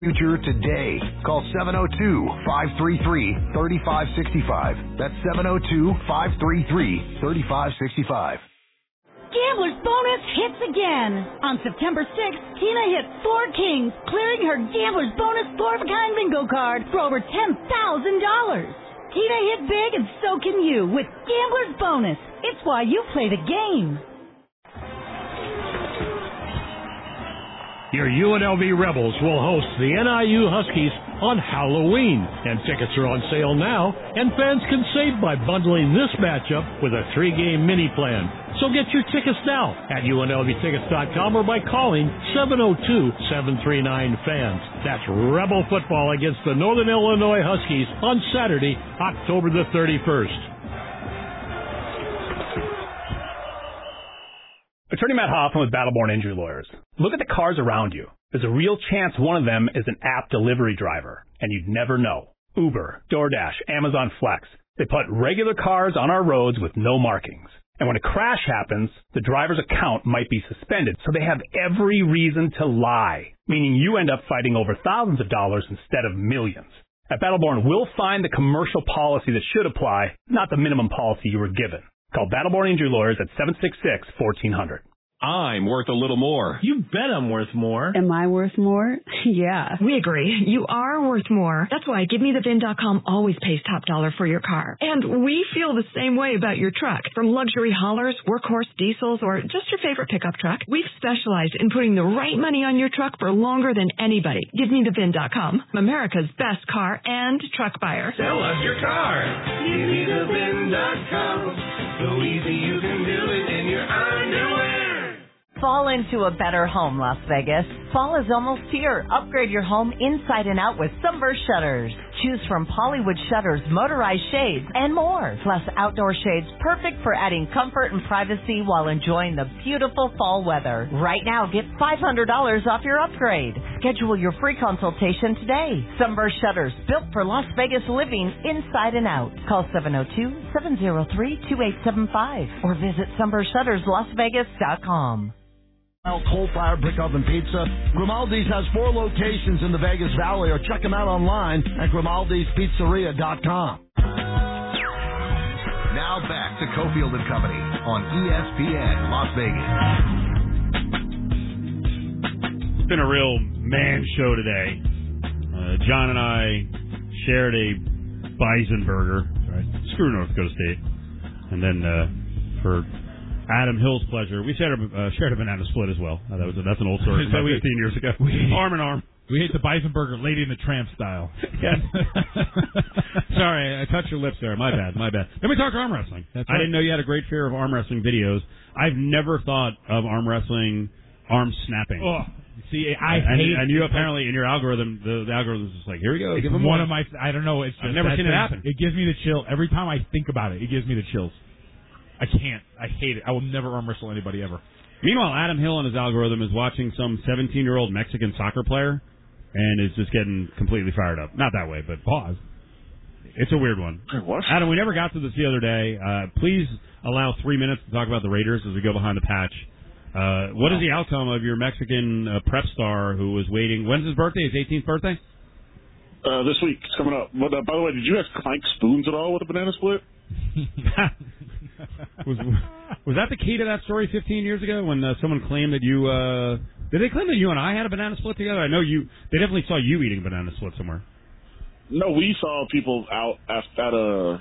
Future today. Call 702-533-3565. That's 702-533-3565. Gambler's Bonus hits again. On September 6th, Tina hit 4 kings, clearing her Gambler's Bonus 4-of-a-kind bingo card for over $10,000. Tina hit big and so can you with Gambler's Bonus. It's why you play the game. Your UNLV Rebels will host the NIU Huskies on Halloween, and tickets are on sale now, and fans can save by bundling this matchup with a 3-game mini plan. So get your tickets now at UNLVtickets.com or by calling 702-739-FANS. That's Rebel football against the Northern Illinois Huskies on Saturday, October the 31st. Attorney Matt Hoffman with Battleborn Injury Lawyers. Look at the cars around you. There's a real chance one of them is an app delivery driver, and you'd never know. Uber, DoorDash, Amazon Flex. They put regular cars on our roads with no markings. And when a crash happens, the driver's account might be suspended, so they have every reason to lie, meaning you end up fighting over thousands of dollars instead of millions. At Battleborn, we'll find the commercial policy that should apply, not the minimum policy you were given. Call Battleborn Injury Lawyers at 766-1400. I'm worth a little more. You bet I'm worth more. Am I worth more? Yeah. We agree. You are worth more. That's why GiveMeTheVIN.com always pays top dollar for your car. And we feel the same way about your truck. From luxury haulers, workhorse diesels, or just your favorite pickup truck, we've specialized in putting the right money on your truck for longer than anybody. GiveMeTheVIN.com, America's best car and truck buyer. Sell us your car. GiveMeTheVIN.com. So easy you can do it in your underwear. Fall into a better home, Las Vegas. Fall is almost here. Upgrade your home inside and out with Sunburst Shutters. Choose from Hollywood shutters, motorized shades, and more. Plus outdoor shades perfect for adding comfort and privacy while enjoying the beautiful fall weather. Right now, get $500 off your upgrade. Schedule your free consultation today. Sunburst Shutters, built for Las Vegas living inside and out. Call 702-703-2875 or visit sunburstshutterslasvegas.com. Coal-fired brick oven pizza. Grimaldi's has 4 locations in the Vegas Valley, or check them out online at Grimaldi'sPizzeria.com. Now back to Cofield and Company on ESPN Las Vegas. It's been a real man show today. John and I shared a bison burger. Right. Screw North Dakota State. And then for Adam Hill's pleasure, we shared a banana split as well. That's an old story from about 15 years ago. Arm in arm. We ate the bison burger Lady and the Tramp style. Yeah. Sorry, I touched your lips there. My bad. Then we talked arm wrestling. That's I right. didn't know you had a great fear of arm wrestling videos. I've never thought of arm wrestling arm snapping. Oh, see, I hate it. And you apparently, in your algorithm, the algorithm is just like, here we go. It's give them one more. of my, I don't know. It's just I've never seen it happen. It gives me the chill. Every time I think about it, it gives me the chills. I can't. I hate it. I will never arm wrestle anybody ever. Meanwhile, Adam Hill on his algorithm is watching some 17-year-old Mexican soccer player and is just getting completely fired up. Not that way, but pause. It's a weird one. What? Adam, we never got to this the other day. Please allow 3 minutes to talk about the Raiders as we go behind the patch. What is the outcome of your Mexican prep star who was waiting? When's his birthday? His 18th birthday? This week. It's coming up. But, by the way, did you guys clank spoons at all with a banana split? Was that the key to that story 15 years ago when someone claimed that you did they claim that you and I had a banana split together? I know you. They definitely saw you eating a banana split somewhere. No, we saw people out at a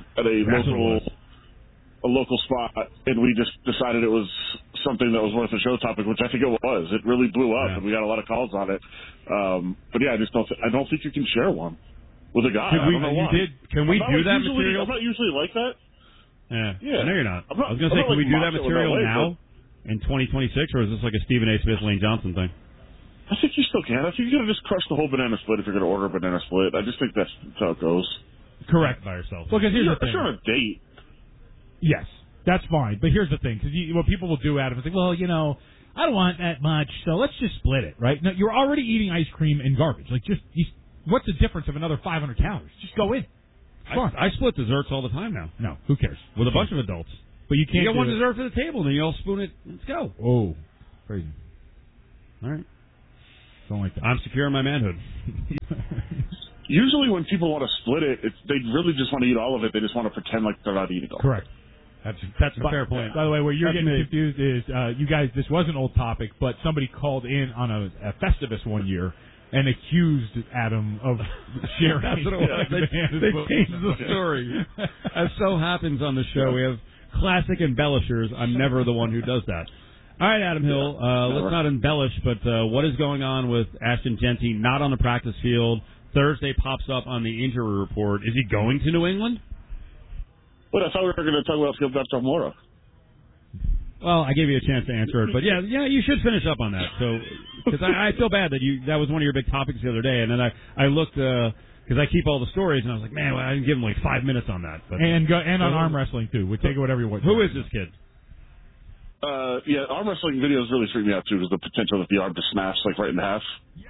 local spot, and we just decided it was something that was worth a show topic, which I think it was. It really blew up, and we got a lot of calls on it. But yeah, I don't think you can share one with a guy. Can we do that material? I'm not usually like that. Yeah. No, you're not. I was going to say, can we do that material now in 2026, or is this like a Stephen A. Smith, Lane Johnson thing? I think you still can. I think you're going to just crush the whole banana split if you're going to order a banana split. I just think that's how it goes. Correct. By yourself. Well, because here's the thing. If you're on a date. Yes, that's fine. But here's the thing, because what people will do, Adam, is like, well, I don't want that much, so let's just split it, right? No, you're already eating ice cream and garbage. Like, what's the difference of another 500 calories? Just go in. I split desserts all the time now. No, who cares? With a bunch of adults. But you can't. You get one dessert for the table, and then you all spoon it. Let's go. Oh, crazy. All right. Something like that. I'm secure in my manhood. Usually when people want to split it, they really just want to eat all of it. They just want to pretend like they're not eating all of it. Correct. That's a fair point. By the way, where you're getting confused is, you guys, this was an old topic, but somebody called in on a Festivus one year and accused Adam of sharing. That's what it was. They changed the story. As so happens on the show, we have classic embellishers. I'm never the one who does that. All right, Adam Hill, let's not embellish, but what is going on with Ashton Jeanty not on the practice field? Thursday pops up on the injury report. Is he going to New England? But I thought we were going to talk about Gilberto Moro. Well, I gave you a chance to answer it, but yeah, you should finish up on that. So, because I feel bad that that was one of your big topics the other day, and then I looked because I keep all the stories, and I was like, man, I didn't give him like 5 minutes on that. But, and on arm wrestling too. We take it whatever you want. Who is this kid? Arm wrestling videos really freak me out too, because the potential that the arm to smash like right in half.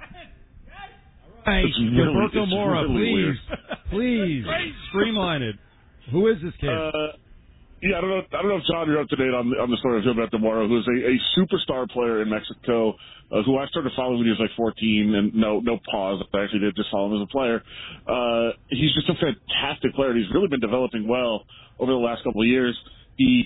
Hey, Gilberto Moro, really please streamline it. Who is this kid? I don't know if John, you're up to date on the story of Gilberto Moro, who is a superstar player in Mexico, who I started following when he was like 14, and no pause. I actually did just follow him as a player. He's just a fantastic player, and he's really been developing well over the last couple of years. He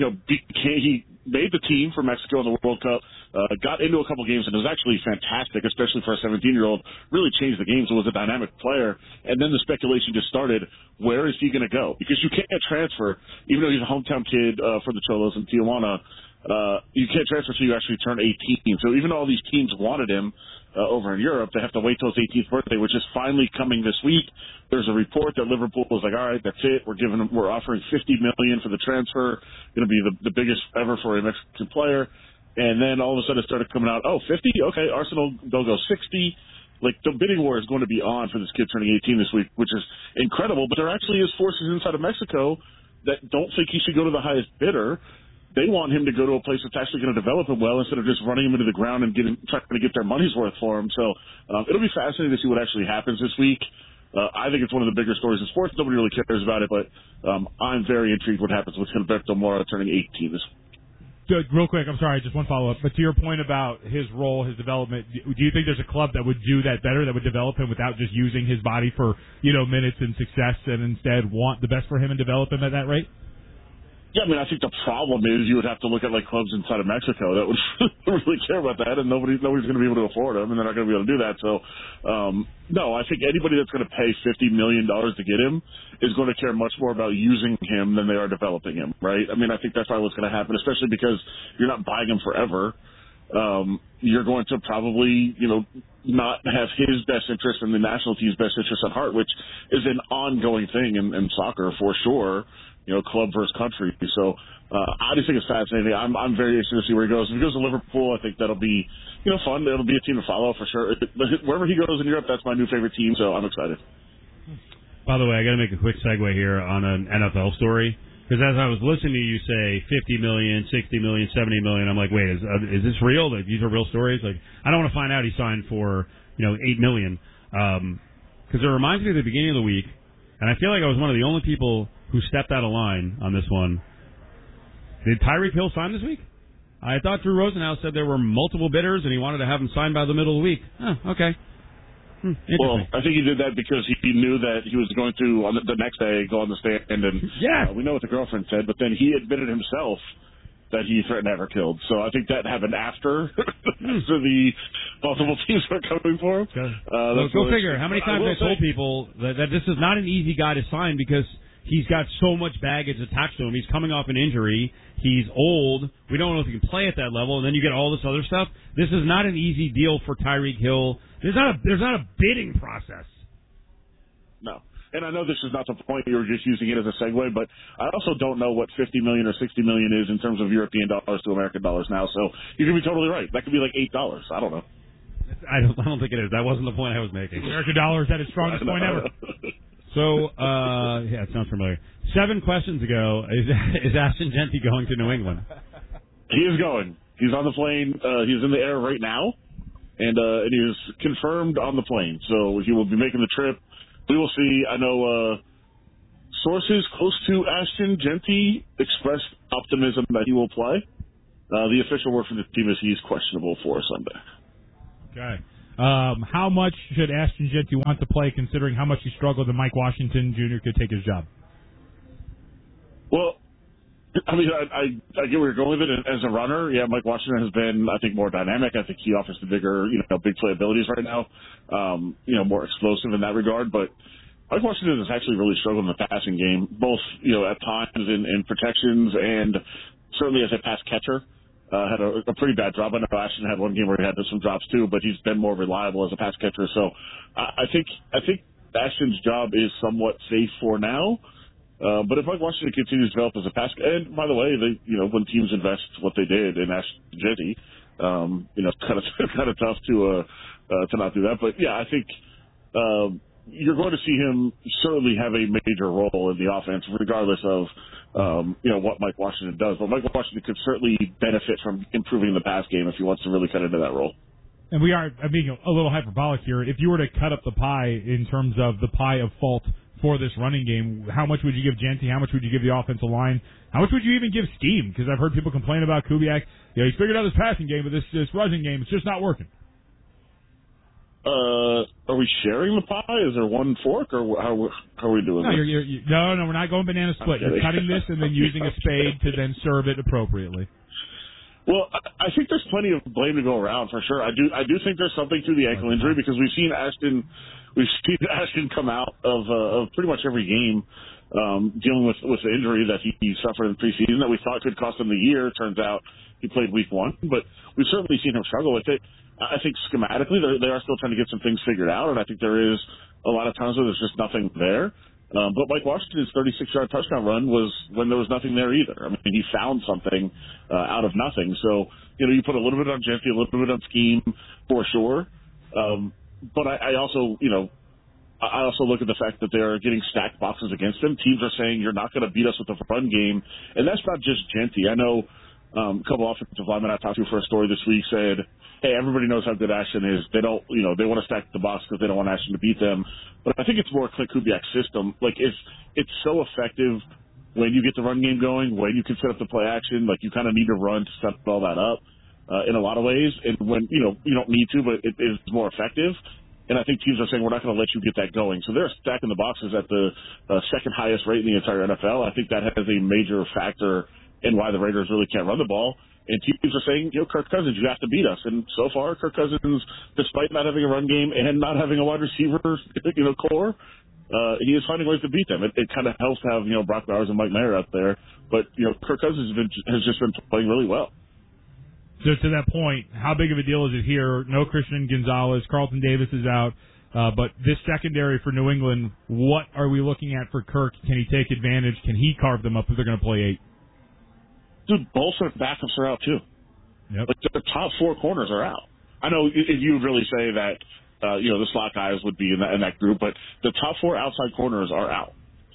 made the team for Mexico in the World Cup, got into a couple games, and it was actually fantastic, especially for a 17-year-old. Really changed the game, so was a dynamic player. And then the speculation just started, where is he going to go? Because you can't transfer, even though he's a hometown kid for the Cholos in Tijuana, you can't transfer until you actually turn 18. So even though all these teams wanted him over in Europe, they have to wait till his 18th birthday, which is finally coming this week. There's a report that Liverpool was like, all right, that's it. We're offering $50 million for the transfer. Going to be the biggest ever for a Mexican player. And then all of a sudden it started coming out, 50? Okay, Arsenal, they'll go 60. Like, the bidding war is going to be on for this kid turning 18 this week, which is incredible. But there actually is forces inside of Mexico that don't think he should go to the highest bidder. They want him to go to a place that's actually going to develop him well instead of just running him into the ground and trying to get their money's worth for him. So it'll be fascinating to see what actually happens this week. I think it's one of the bigger stories in sports. Nobody really cares about it, but I'm very intrigued what happens with Gilberto Moro turning 18 this week. Real quick, I'm sorry, just one follow-up. But to your point about his role, his development, do you think there's a club that would do that better, that would develop him without just using his body for, minutes and success, and instead want the best for him and develop him at that rate? Yeah, I mean, I think the problem is you would have to look at like clubs inside of Mexico that would really care about that, and nobody's going to be able to afford them, and they're not going to be able to do that. So, no, I think anybody that's going to pay $50 million to get him is going to care much more about using him than they are developing him, right? I mean, I think that's probably what's going to happen, especially because you're not buying him forever. You're going to probably, not have his best interest and the national team's best interest at heart, which is an ongoing thing in soccer for sure. Club versus country. So I just think it's fascinating. I'm very interested to see where he goes. If he goes to Liverpool, I think that'll be fun. It'll be a team to follow for sure. Wherever he goes in Europe, that's my new favorite team. So I'm excited. By the way, I got to make a quick segue here on an NFL story, because as I was listening to you say 50 million, 60 million, 70 million, I'm like, wait, is this real? Like, these are real stories? Like, I don't want to find out he signed for $8 million, because it reminds me of the beginning of the week, and I feel like I was one of the only people who stepped out of line on this one. Did Tyreek Hill sign this week? I thought Drew Rosenhaus said there were multiple bidders and he wanted to have him signed by the middle of the week. Oh, okay. Well, I think he did that because he knew that he was going to, on the next day, go on the stand, and we know what the girlfriend said, but then he admitted himself that he threatened to have her killed. So I think that happened after so the multiple teams were coming for him. Go figure. How many times I told people that this is not an easy guy to sign because he's got so much baggage attached to him. He's coming off an injury. He's old. We don't know if he can play at that level. And then you get all this other stuff. This is not an easy deal for Tyreek Hill. There's not a bidding process. No. And I know this is not the point. You were just using it as a segue, but I also don't know what 50 million or 60 million is in terms of European dollars to American dollars now. So you could be totally right. That could be like $8. I don't know. I don't think it is. That wasn't the point I was making. American dollars at its strongest point ever. So, it sounds familiar. 7 questions ago, is Ashton Jeanty going to New England? He is going. He's on the plane. He's in the air right now, and he is confirmed on the plane. So he will be making the trip. We will see. I know sources close to Ashton Jeanty expressed optimism that he will play. The official word from the team is he's questionable for Sunday. Okay. How much should Ashton Jeanty want to play, considering how much he struggled, and Mike Washington Jr. could take his job? Well, I mean, I get where you're going with it. As a runner, yeah, Mike Washington has been, I think, more dynamic. I think he offers the bigger, big play abilities right now. More explosive in that regard. But Mike Washington has actually really struggled in the passing game, both, at times in protections and certainly as a pass catcher. Had a pretty bad drop. I know Ashton had one game where he had some drops too, but he's been more reliable as a pass catcher. So I think Ashton's job is somewhat safe for now. But if Mike Washington continues to develop as a pass, and by the way, when teams invest what they did in Ashton Jeanty, it's kind of tough to not do that. But yeah, I think you're going to see him certainly have a major role in the offense, regardless of what Mike Washington does. But Mike Washington could certainly benefit from improving the pass game if he wants to really cut into that role. And I'm being a little hyperbolic here. If you were to cut up the pie in terms of the pie of fault for this running game, how much would you give Jeanty? How much would you give the offensive line? How much would you even give Scheme? Because I've heard people complain about Kubiak. He's figured out his passing game, but this rushing game, it's just not working. Are we sharing the pie? Is there one fork, or how are we doing this? No, we're not going banana split. You're cutting this and then using a spade to then serve it appropriately. Well, I think there's plenty of blame to go around for sure. I do think there's something to the ankle injury, because we've seen Ashton come out of pretty much every game dealing with the injury that he suffered in preseason that we thought could cost him the year. Turns out he played week 1, but we've certainly seen him struggle with it. I think schematically they are still trying to get some things figured out, and I think there is a lot of times where there's just nothing there. But Mike Washington's 36-yard touchdown run was when there was nothing there either. I mean, he found something out of nothing. So, you put a little bit on Jeanty, a little bit on Scheme for sure. But I also look at the fact that they're getting stacked boxes against them. Teams are saying you're not going to beat us with the run game, and that's not just Jeanty. I know a couple offensive linemen I talked to for a story this week said, hey, everybody knows how good Ashton is. They don't, they want to stack the box because they don't want Ashton to beat them. But I think it's more Clint Kubiak's system. Like, it's so effective when you get the run game going, when you can set up the play action. Like, you kind of need to run to set all that up in a lot of ways. And when, you don't need to, but it is more effective. And I think teams are saying, we're not going to let you get that going. So they're stacking the boxes at the second highest rate in the entire NFL. I think that has a major factor in why the Raiders really can't run the ball. And teams are saying, Kirk Cousins, you have to beat us. And so far, Kirk Cousins, despite not having a run game and not having a wide receiver, core, he is finding ways to beat them. It kind of helps to have, Brock Bowers and Mike Mayer out there. But, Kirk Cousins has just been playing really well. So to that point, how big of a deal is it here? No Christian Gonzalez, Carlton Davis is out. But this secondary for New England, what are we looking at for Kirk? Can he take advantage? Can he carve them up if they're going to play 8? Dude, both their backups are out, too. Yep. Like, the top 4 corners are out. I know if you would really say that, the slot guys would be in that group, but the top 4 outside corners are out.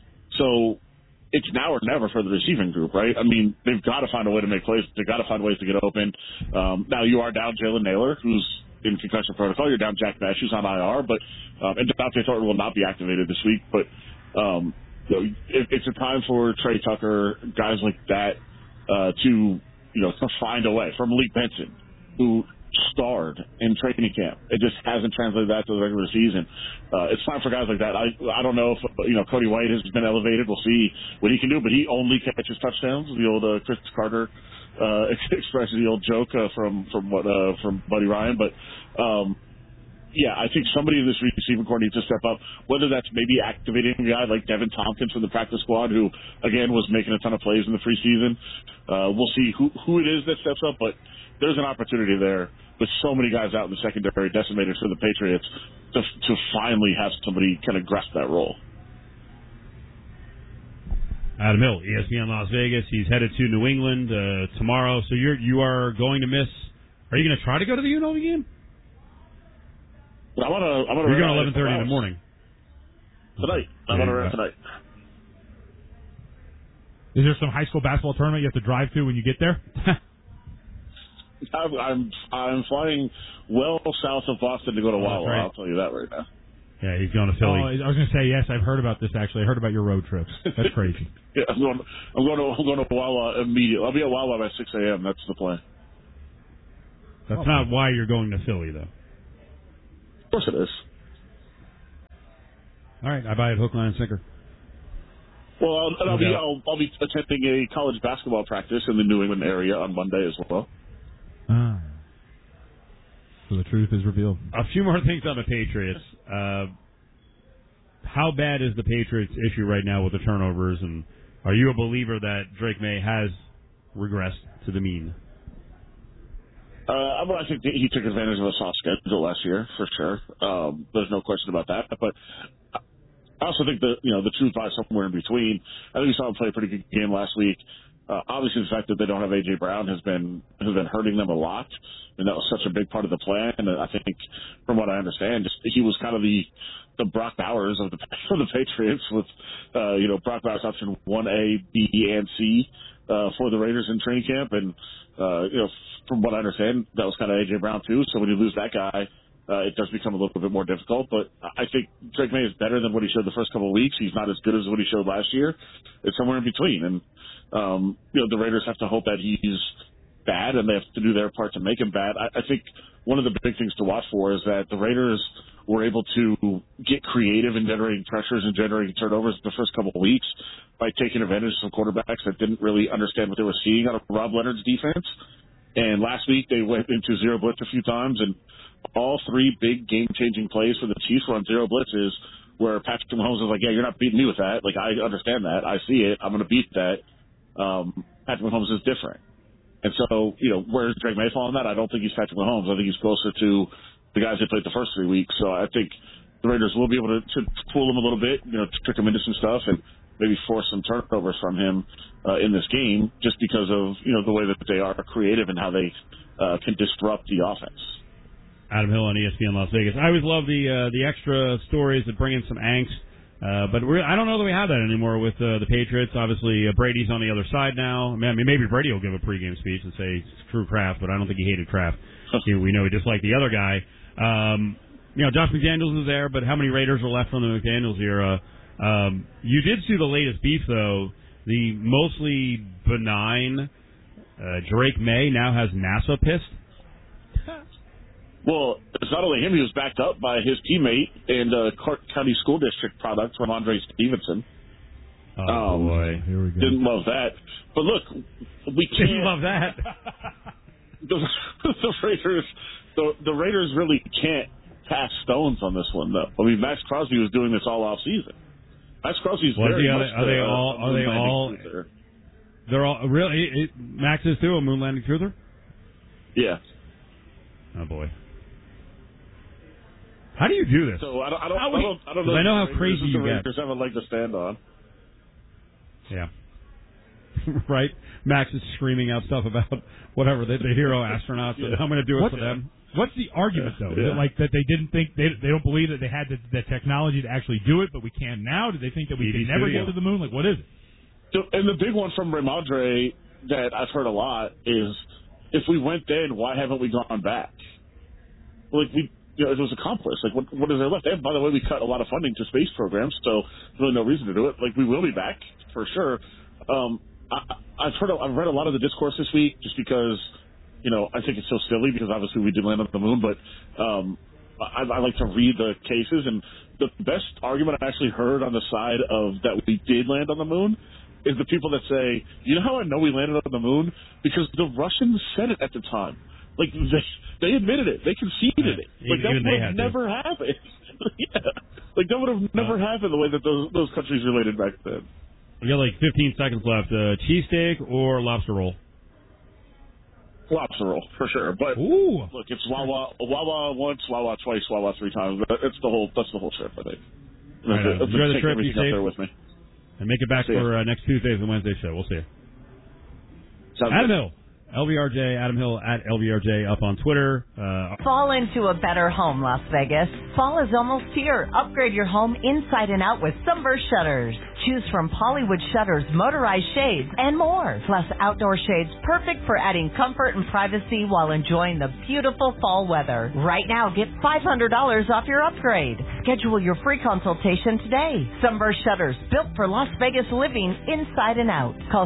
So it's now or never for the receiving group, right? I mean, they've got to find a way to make plays. They've got to find ways to get open. Now you are down Jalen Naylor, who's in concussion protocol. You're down Jack Bash, who's on IR, but and Devontae Thornton will not be activated this week. But it's a time for Trey Tucker, guys like that, to find a way. From Malik Benson, who starred in training camp. It just hasn't translated that to the regular season. It's time for guys like that. I don't know if Cody White has been elevated. We'll see what he can do, but he only catches touchdowns. The old Chris Carter expresses the old joke from Buddy Ryan. But yeah, I think somebody in this receiving corps needs to step up, whether that's maybe activating a guy like Devin Tompkins from the practice squad, who, again, was making a ton of plays in the preseason. We'll see who it is that steps up, but there's an opportunity there with so many guys out in the secondary decimated for the Patriots to finally have somebody kind of grasp that role. Adam Hill, ESPN Las Vegas. He's headed to New England tomorrow, so you are going to miss. Are you going to try to go to the UNLV game? I'm gonna You're going 11:30 in the morning. Tonight. I'm going to run tonight. Is there some high school basketball tournament you have to drive to when you get there? I'm flying well south of Boston to go to Wawa. Right. I'll tell you that right now. Yeah, he's going to Philly. Oh, I was going to say, yes, I've heard about this, actually. I heard about your road trips. That's crazy. Yeah, I'm going to Wawa immediately. I'll be at Wawa by 6 a.m. That's the plan. That's not why you're going to Philly, though. course it is. All right, I buy it hook, line, and sinker. Well, I'll be attending a college basketball practice in the New England area on Monday as well. So the truth is revealed. A few more things on the Patriots. How bad is the Patriots' issue right now with the turnovers, and are you a believer that Drake May has regressed to the mean? I think he took advantage of a soft schedule last year, for sure. There's no question about that. But I also think that, the truth lies somewhere in between. I think we saw him play a pretty good game last week. Obviously, the fact that they don't have A.J. Brown has been hurting them a lot, and that was such a big part of the plan. And I think, from what I understand, he was kind of the Brock Bowers of the Patriots, with Brock Bowers option 1A, B, and C for the Raiders in training camp. And from what I understand, that was kind of A.J. Brown too. So when you lose that guy, it does become a little bit more difficult. But I think Drake May is better than what he showed the first couple of weeks. He's not as good as what he showed last year. It's somewhere in between. And the Raiders have to hope that he's bad, and they have to do their part to make him bad. I think one of the big things to watch for is that the Raiders were able to get creative in generating pressures and generating turnovers the first couple of weeks by taking advantage of some quarterbacks that didn't really understand what they were seeing out of Rob Leonard's defense. And last week they went into zero blitz a few times, and all three big game-changing plays for the Chiefs were on zero blitzes, where Patrick Mahomes was like, yeah, you're not beating me with that. Like, I understand that. I see it. I'm going to beat that. Patrick Mahomes is different. And so, where does Drake May fall on that? I don't think he's Patrick Mahomes. I think he's closer to the guys that played the first 3 weeks. So I think the Raiders will be able to fool him a little bit, to trick him into some stuff and maybe force some turnovers from him in this game, just because of, the way that they are creative and how they can disrupt the offense. Adam Hill on ESPN Las Vegas. I always love the extra stories that bring in some angst. But I don't know that we have that anymore with the Patriots. Obviously, Brady's on the other side now. I mean, maybe Brady will give a pregame speech and say screw Kraft, but I don't think he hated Kraft. We know he disliked the other guy. Josh McDaniels is there, but how many Raiders are left from the McDaniels era? You did see the latest beef, though. The mostly benign Drake May now has NASA pissed. Well, it's not only him. He was backed up by his teammate and Clark County School District product from Andre Stevenson. Oh, boy. Here we go. Didn't love that. But look, we can't... Didn't love that. The Raiders really can't cast stones on this one, though. I mean, Max Crosby was doing this all off season. Max Crosby's very much... Are they all... They're all... Really? Max is too, a moon landing truther? Yeah. Oh, boy. How do you do this? So I don't know. I know how crazy you get. Raiders have a leg to stand on. Yeah. Right? Max is screaming out stuff about whatever the hero astronauts. Yeah. I'm going to do it for them. What's the argument though? Is it like that they didn't think they don't believe that they had the technology to actually do it, but we can now? Do they think that we can never get to the moon? Like, what is it? So, and the big one from Ramondre that I've heard a lot is, if we went then, why haven't we gone back? Like, it was accomplished. Like, what is there left? And by the way, we cut a lot of funding to space programs, so there's really no reason to do it. Like, we will be back for sure. I've read a lot of the discourse this week, just because, I think it's so silly, because obviously we did land on the moon, but I like to read the cases, and the best argument I actually heard on the side of that we did land on the moon is the people that say, you know how I know we landed on the moon? Because the Russians said it at the time. Like, they admitted it. They conceded it. Like, that would have never happened. Yeah. Like, that would have never happened the way that those countries related back then. We got like 15 seconds left. Cheesesteak or lobster roll? Lobster roll, for sure. But, look, it's Wawa once, Wawa twice, Wawa three times. That's the whole trip, I think. Enjoy the trip. Be safe. There with me. And make it back for next Tuesday's and Wednesday show. We'll see you. Adam Hill. LVRJ, Adam Hill at LVRJ up on Twitter. Fall into a better home, Las Vegas. Fall is almost here. Upgrade your home inside and out with Sunburst Shutters. Choose from Hollywood Shutters, motorized shades, and more. Plus outdoor shades perfect for adding comfort and privacy while enjoying the beautiful fall weather. Right now, get $500 off your upgrade. Schedule your free consultation today. Sunburst Shutters, built for Las Vegas living inside and out. Call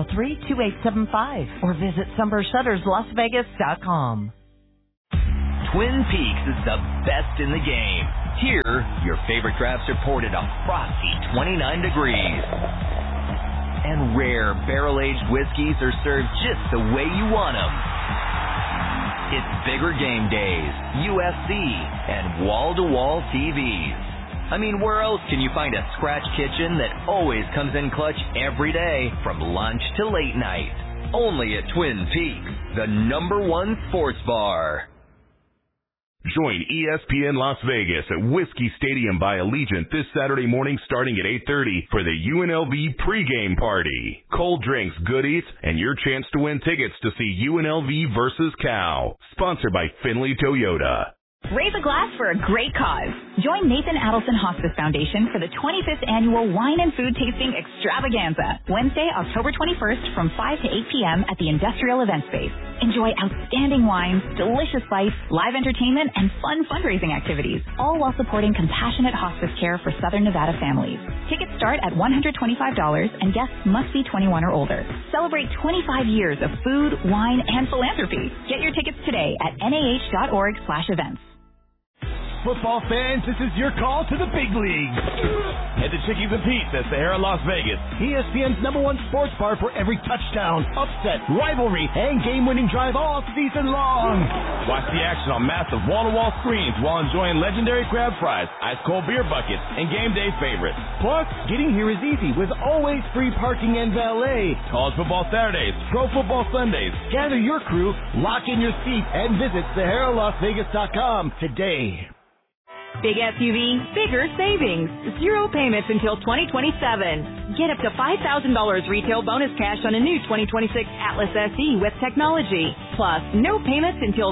702-703-2875 or visit sunburstshutterslasvegas.com. Twin Peaks is the best in the game. Here, your favorite drafts are poured at a frosty 29 degrees. And rare barrel-aged whiskeys are served just the way you want them. It's bigger game days, UFC, and wall-to-wall TVs. I mean, where else can you find a scratch kitchen that always comes in clutch every day from lunch to late night? Only at Twin Peaks, the #1 sports bar. Join ESPN Las Vegas at Whiskey Stadium by Allegiant this Saturday morning starting at 8:30 for the UNLV pregame party. Cold drinks, goodies, and your chance to win tickets to see UNLV versus Cal. Sponsored by Finley Toyota. Raise a glass for a great cause. Join Nathan Adelson Hospice Foundation for the 25th Annual Wine and Food Tasting Extravaganza, Wednesday, October 21st from 5 to 8 p.m. at the Industrial Event Space. Enjoy outstanding wines, delicious bites, live entertainment, and fun fundraising activities, all while supporting compassionate hospice care for Southern Nevada families. Tickets start at $125 and guests must be 21 or older. Celebrate 25 years of food, wine, and philanthropy. Get your tickets today at nah.org/events. Football fans, this is your call to the big leagues. Head to Chickies and Pete's at Sahara, Las Vegas. ESPN's #1 sports bar for every touchdown, upset, rivalry, and game-winning drive all season long. Watch the action on massive wall-to-wall screens while enjoying legendary crab fries, ice-cold beer buckets, and game day favorites. Plus, getting here is easy with always free parking and valet. College football Saturdays, pro football Sundays. Gather your crew, lock in your seat, and visit SaharaLasVegas.com today. Big SUV, bigger savings. 0 payments until 2027. Get up to $5,000 retail bonus cash on a new 2026 Atlas SE with technology. Plus, no payments until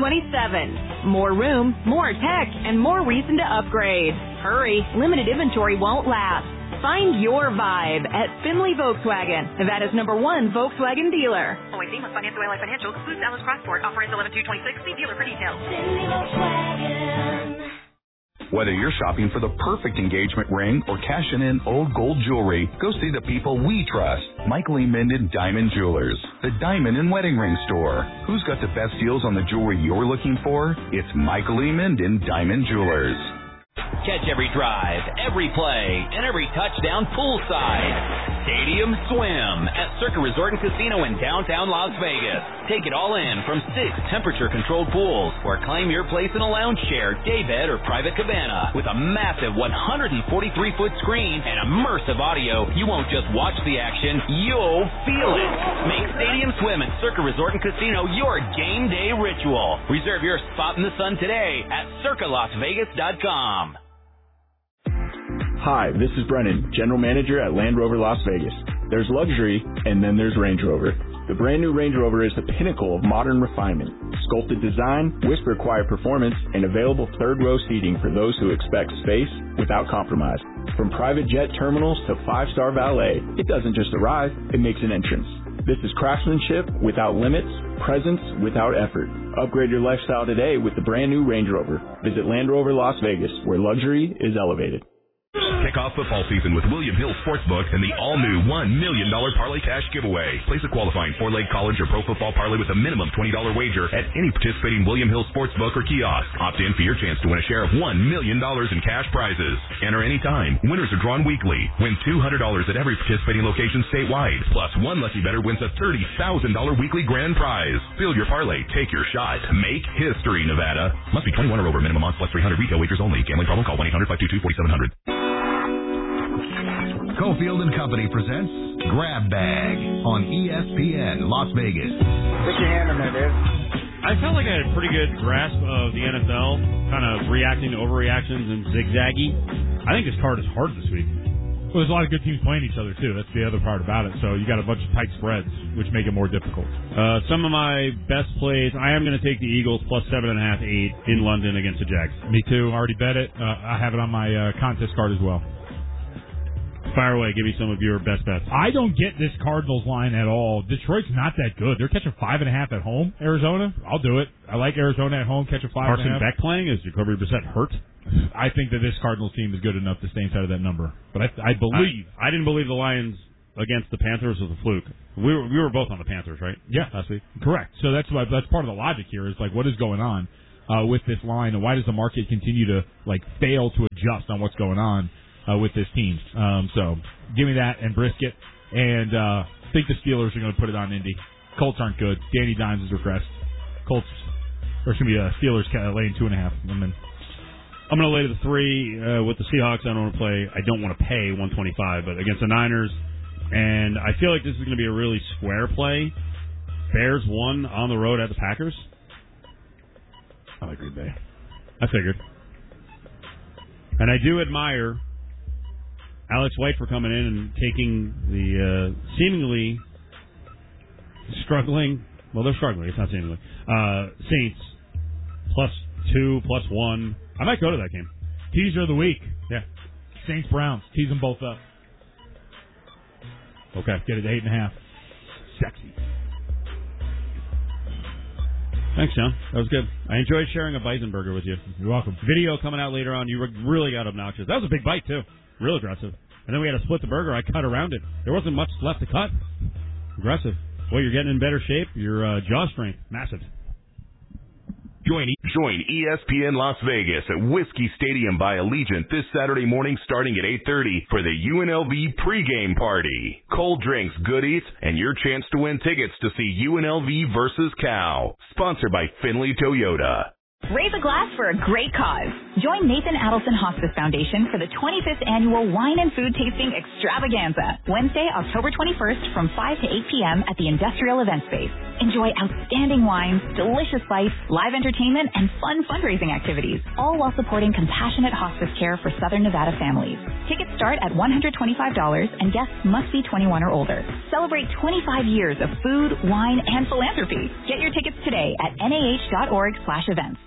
2027. More room, more tech, and more reason to upgrade. Hurry, limited inventory won't last. Find your vibe at Finley Volkswagen, Nevada's #1 Volkswagen dealer. Always seen with Financial Ally Financial. Excludes Atlas Crossport. Offer ends 11/2/26. See dealer for details. Finley Volkswagen. Whether you're shopping for the perfect engagement ring or cashing in old gold jewelry, go see the people we trust. Michael E. Minden Diamond Jewelers, the diamond and wedding ring store. Who's got the best deals on the jewelry you're looking for? It's Michael E. Minden Diamond Jewelers. Catch every drive, every play, and every touchdown poolside. Stadium Swim at Circa Resort and Casino in downtown Las Vegas. Take it all in from 6 temperature-controlled pools, or claim your place in a lounge chair, day bed, or private cabana. With a massive 143-foot screen and immersive audio, you won't just watch the action, you'll feel it. Make Stadium Swim at Circa Resort and Casino your game day ritual. Reserve your spot in the sun today at CircaLasVegas.com. Hi, this is Brennan, General Manager at Land Rover Las Vegas. There's luxury, and then there's Range Rover. The brand new Range Rover is the pinnacle of modern refinement. Sculpted design, whisper-quiet performance, and available third-row seating for those who expect space without compromise. From private jet terminals to 5-star valet, it doesn't just arrive, it makes an entrance. This is craftsmanship without limits, presence without effort. Upgrade your lifestyle today with the brand new Range Rover. Visit Land Rover Las Vegas, where luxury is elevated. Kick off football season with William Hill Sportsbook and the all-new $1 million parlay cash giveaway. Place a qualifying 4-leg college or pro football parlay with a minimum $20 wager at any participating William Hill Sportsbook or kiosk. Opt in for your chance to win a share of $1 million in cash prizes. Enter anytime. Winners are drawn weekly. Win $200 at every participating location statewide. Plus, one lucky bettor wins a $30,000 weekly grand prize. Build your parlay. Take your shot. Make history, Nevada. Must be 21 or over. Minimum odds plus 300. Retail wagers only. Gambling problem? Call 1-800-522-4700. Cofield and Company presents Grab Bag on ESPN Las Vegas. Put your hand on that, dude. I felt like I had a pretty good grasp of the NFL, kind of reacting to overreactions and zigzaggy. I think this card is hard this week. Well, there's a lot of good teams playing each other, too. That's the other part about it. So you got a bunch of tight spreads, which make it more difficult. Some of my best plays, I am going to take the Eagles plus 7.5, 8 in London against the Jags. Me too. Already bet it. I have it on my contest card as well. Fire away. Give me some of your best bets. I don't get this Cardinals line at all. Detroit's not that good. They're catching 5.5 at home. Arizona, I'll do it. I like Arizona at home, catch a 5.5. Carson Beck playing? Is Jacoby Brissett hurt? I think that this Cardinals team is good enough to stay inside of that number. But I believe. I didn't believe the Lions against the Panthers was a fluke. We were both on the Panthers, right? Yeah. Last week? Correct. So that's part of the logic here is like, what is going on? with this line, and why does the market continue to fail to adjust on what's going on with this team? So give me that and brisket, and I think the Steelers are going to put it on Indy. Colts aren't good. Danny Dimes has regressed. Colts, or it's going to be Steelers laying 2.5. And then I'm going to lay to the 3 with the Seahawks. I don't want to pay 125, but against the Niners, and I feel like this is going to be a really square play. Bears won on the road at the Packers. I like Green Bay. I figured. And I do admire Alex White for coming in and taking the seemingly struggling, well, they're struggling, it's not seemingly, Saints +2, +1. I might go to that game. Teaser of the week. Yeah. Saints Browns. Tease them both up. Okay. Get it to 8.5. Sexy. Thanks, John. That was good. I enjoyed sharing a bison burger with you. You're welcome. Video coming out later on. You really got obnoxious. That was a big bite, too. Real aggressive. And then we had to split the burger. I cut around it. There wasn't much left to cut. Aggressive. Well, you're getting in better shape. Your jaw strength, massive. Join ESPN Las Vegas at Whiskey Stadium by Allegiant this Saturday morning starting at 8:30 for the UNLV pregame party. Cold drinks, goodies, and your chance to win tickets to see UNLV versus Cal. Sponsored by Finley Toyota. Raise a glass for a great cause. Join Nathan Adelson Hospice Foundation for the 25th Annual Wine and Food Tasting Extravaganza, Wednesday, October 21st from 5 to 8 p.m. at the Industrial Event Space. Enjoy outstanding wines, delicious bites, live entertainment, and fun fundraising activities, all while supporting compassionate hospice care for Southern Nevada families. Tickets start at $125, and guests must be 21 or older. Celebrate 25 years of food, wine, and philanthropy. Get your tickets today at nah.org/events.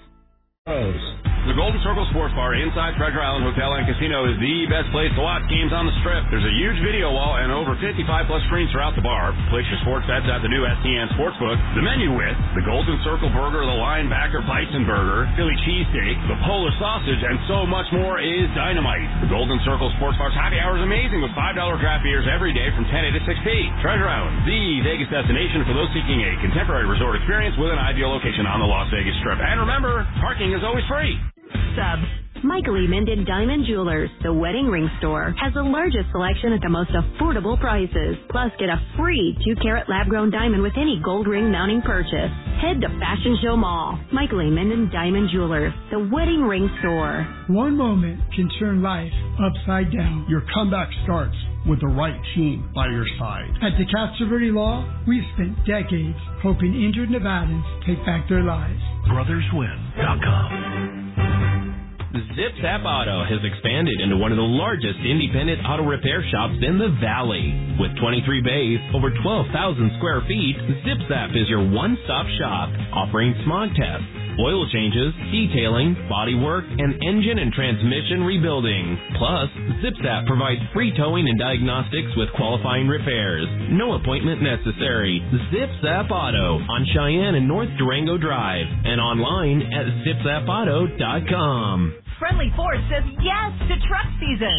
The Golden Circle Sports Bar inside Treasure Island Hotel and Casino is the best place to watch games on the Strip. There's a huge video wall and over 55-plus screens throughout the bar. Place your sports bets at the new STN Sportsbook. The menu with the Golden Circle Burger, the Linebacker Bison Burger, Philly Cheesesteak, the Polar Sausage, and so much more is dynamite. The Golden Circle Sports Bar's happy hour is amazing with $5 draft beers every day from 10 to 6 p. Treasure Island, the Vegas destination for those seeking a contemporary resort experience with an ideal location on the Las Vegas Strip. And remember, parking is always free. Sub. Michael E. Minden Diamond Jewelers, the wedding ring store, has the largest selection at the most affordable prices. Plus, get a free 2-carat lab-grown diamond with any gold ring mounting purchase. Head to Fashion Show Mall. Michael E. Minden Diamond Jewelers, the wedding ring store. One moment can turn life upside down. Your comeback starts with the right team by your side. At DeCastro Verde Law, we've spent decades helping injured Nevadans take back their lives. BrothersWin.com. Zip Zap Auto has expanded into one of the largest independent auto repair shops in the Valley. With 23 bays, over 12,000 square feet, Zip Zap is your one-stop shop, offering smog tests, oil changes, detailing, body work, and engine and transmission rebuilding. Plus, Zip Zap provides free towing and diagnostics with qualifying repairs. No appointment necessary. Zip Zap Auto on Cheyenne and North Durango Drive and online at zipzapauto.com. Friendly Ford says yes to truck season.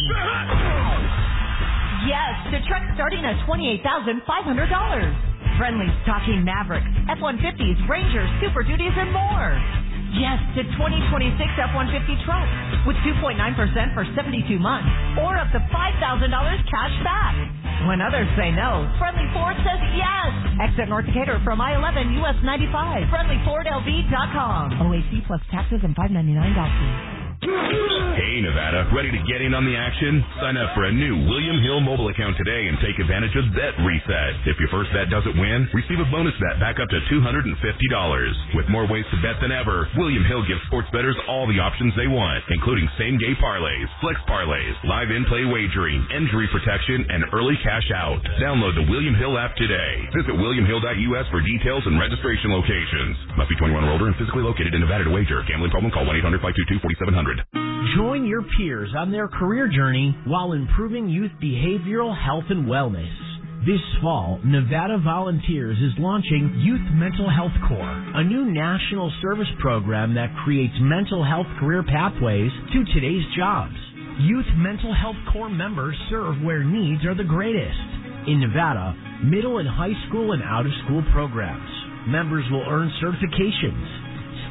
Yes to trucks starting at $28,500. Friendly's talking Mavericks, F-150s, Rangers, Super Duties, and more. Yes to 2026 F-150 trucks with 2.9% for 72 months or up to $5,000 cash back. When others say no, Friendly Ford says yes. Exit North Decatur from I-11 US 95. FriendlyFordLV.com. OAC plus taxes and $5.99 fee. Hey, Nevada, ready to get in on the action? Sign up for a new William Hill mobile account today and take advantage of Bet Reset. If your first bet doesn't win, receive a bonus bet back up to $250. With more ways to bet than ever, William Hill gives sports bettors all the options they want, including same-game parlays, flex parlays, live in-play wagering, injury protection, and early cash out. Download the William Hill app today. Visit WilliamHill.us for details and registration locations. Must be 21 or older and physically located in Nevada to wager. Gambling problem? Call 1-800-522-4700. Join your peers on their career journey while improving youth behavioral health and wellness. This fall, Nevada Volunteers is launching Youth Mental Health Corps, a new national service program that creates mental health career pathways to today's jobs. Youth Mental Health Corps members serve where needs are the greatest. In Nevada, middle and high school and out-of-school programs. Members will earn certifications,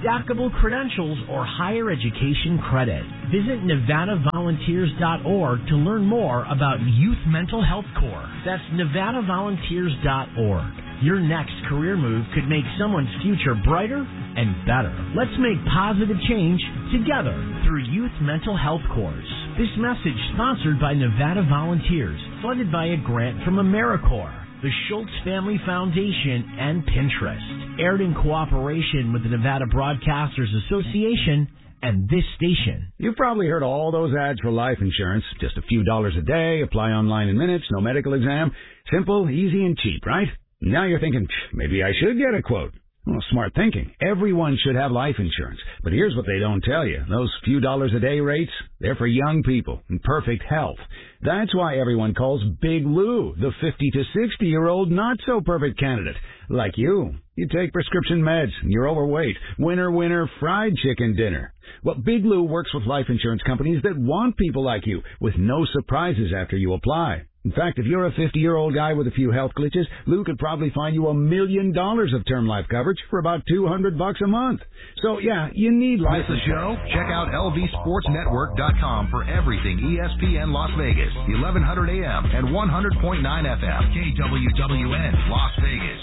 stackable credentials, or higher education credit. Visit NevadaVolunteers.org to learn more about Youth Mental Health Corps. That's NevadaVolunteers.org. Your next career move could make someone's future brighter and better. Let's make positive change together through Youth Mental Health Corps. This message sponsored by Nevada Volunteers, funded by a grant from AmeriCorps, the Schultz Family Foundation, and Pinterest. Aired in cooperation with the Nevada Broadcasters Association and this station. You've probably heard all those ads for life insurance. Just a few dollars a day, apply online in minutes, no medical exam. Simple, easy, and cheap, right? Now you're thinking, maybe I should get a quote. Well, smart thinking. Everyone should have life insurance. But here's what they don't tell you. Those few dollars a day rates, they're for young people in perfect health. That's why everyone calls Big Lou the 50 to 60-year-old not-so-perfect candidate. Like you. You take prescription meds, and you're overweight. Winner, fried chicken dinner. Well, Big Lou works with life insurance companies that want people like you, with no surprises after you apply. In fact, if you're a 50-year-old guy with a few health glitches, Lou could probably find you $1 million of term life coverage for about $200 a month. So, yeah, you need life insurance. Miss the show? Check out lvsportsnetwork.com for everything ESPN Las Vegas, 1100 AM and 100.9 FM, KWWN Las Vegas.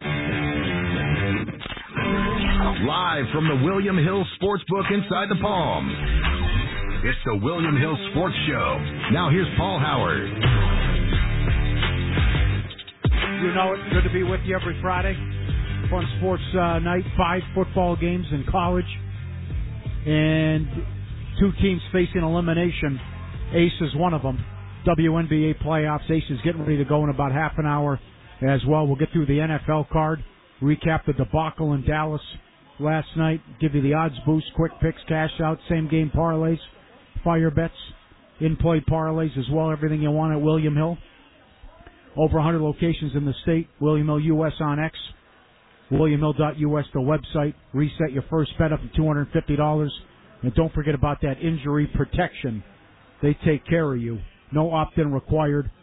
Live from the William Hill Sportsbook inside the Palms. It's the William Hill Sports Show. Now here's Paul Howard. You know it. Good to be with you every Friday. Fun sports night. 5 football games in college. And 2 teams facing elimination. Ace is one of them. WNBA playoffs. Ace is getting ready to go in about half an hour as well. We'll get through the NFL card. Recap the debacle in Dallas last night. Give you the odds boost, quick picks, cash out, same game parlays, fire bets, in-play parlays as well. Everything you want at William Hill. Over 100 locations in the state. William Hill US on X. WilliamHill.us, the website. Reset your first bet up to $250. And don't forget about that injury protection. They take care of you. No opt-in required.